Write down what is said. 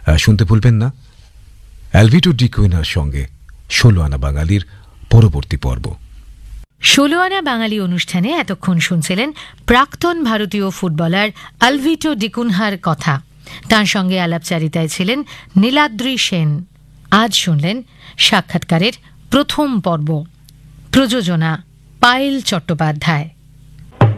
শুনতে ভুলবেন না অ্যালভিটো ডিকুইনার সঙ্গে ১৬ আনা বাঙালির পরবর্তী পর্ব। ১৬ আনা বাঙালি অনুষ্ঠানে এতক্ষণ শুনছিলেন প্রাক্তন ভারতীয় ফুটবলার অ্যালভিটো ডিকুনহার কথা। তাঁর সঙ্গে আলাপচারিতায় ছিলেন নীলাদ্রি সেন। আজ শুনলেন সাক্ষাৎকারের প্রথম পর্ব। প্রযোজনা পায়েল চট্টোপাধ্যায়।